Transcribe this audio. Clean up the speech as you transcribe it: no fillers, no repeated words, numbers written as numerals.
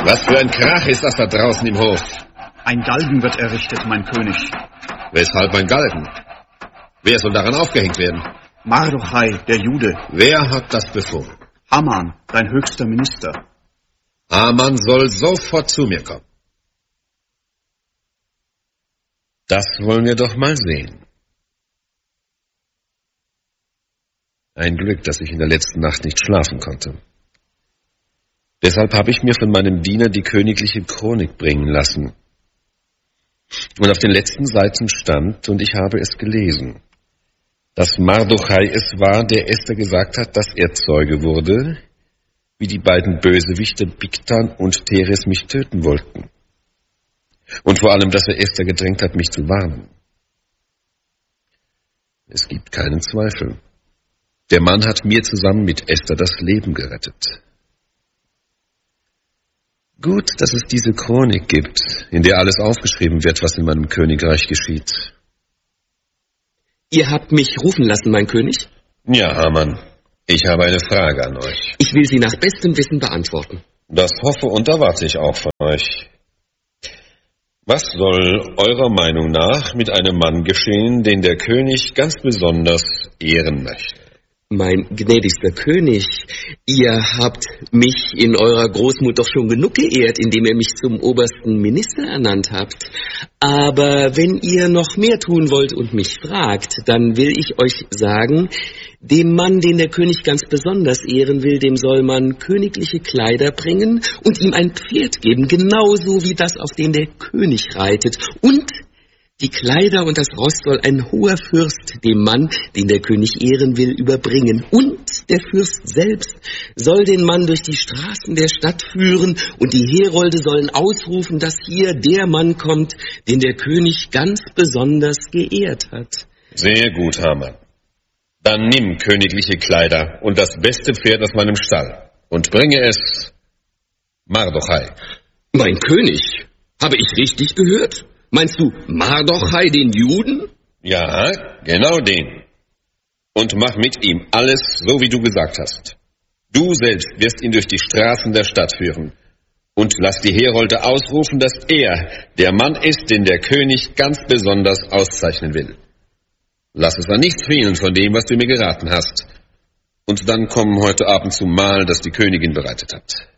Was für ein Krach ist das da draußen im Hof? Ein Galgen wird errichtet, mein König. Weshalb ein Galgen? Wer soll daran aufgehängt werden? Mardochai, der Jude. Wer hat das befohlen? Haman, dein höchster Minister. Haman soll sofort zu mir kommen. Das wollen wir doch mal sehen. Ein Glück, dass ich in der letzten Nacht nicht schlafen konnte. Deshalb habe ich mir von meinem Diener die königliche Chronik bringen lassen. Und auf den letzten Seiten stand, und ich habe es gelesen, dass Mardochai es war, der Esther gesagt hat, dass er Zeuge wurde, wie die beiden Bösewichte Bigthan und Teres mich töten wollten. Und vor allem, dass er Esther gedrängt hat, mich zu warnen. Es gibt keinen Zweifel. Der Mann hat mir zusammen mit Esther das Leben gerettet. Gut, dass es diese Chronik gibt, in der alles aufgeschrieben wird, was in meinem Königreich geschieht. Ihr habt mich rufen lassen, mein König? Ja, Haman. Ich habe eine Frage an euch. Ich will sie nach bestem Wissen beantworten. Das hoffe und erwarte ich auch von euch. Was soll eurer Meinung nach mit einem Mann geschehen, den der König ganz besonders ehren möchte? Mein gnädigster König, ihr habt mich in eurer Großmut doch schon genug geehrt, indem ihr mich zum obersten Minister ernannt habt. Aber wenn ihr noch mehr tun wollt und mich fragt, dann will ich euch sagen, dem Mann, den der König ganz besonders ehren will, dem soll man königliche Kleider bringen und ihm ein Pferd geben, genauso wie das, auf dem der König reitet. Und die Kleider und das Ross soll ein hoher Fürst dem Mann, den der König ehren will, überbringen. Und der Fürst selbst soll den Mann durch die Straßen der Stadt führen und die Herolde sollen ausrufen, dass hier der Mann kommt, den der König ganz besonders geehrt hat. Sehr gut, Haman. Dann nimm königliche Kleider und das beste Pferd aus meinem Stall und bringe es Mardochai. Mein König, habe ich richtig gehört? Meinst du Mardochai, den Juden? Ja, genau den. Und mach mit ihm alles, so wie du gesagt hast. Du selbst wirst ihn durch die Straßen der Stadt führen. Und lass die Herolde ausrufen, dass er der Mann ist, den der König ganz besonders auszeichnen will. Lass es an nichts fehlen von dem, was du mir geraten hast. Und dann komm heute Abend zum Mahl, das die Königin bereitet hat.